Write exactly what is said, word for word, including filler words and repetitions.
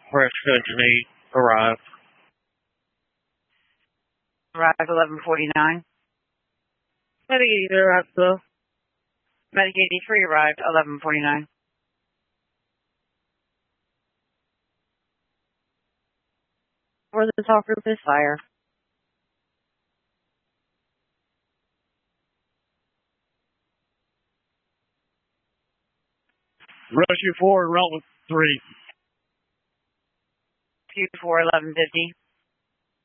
Rescue need arrive. Arrive eleven forty-nine. Medicaid arrived, though. Medicaid E three arrived eleven forty-nine. Where the talk group is fire. Rescue four, route three. Rescue four eleven fifty.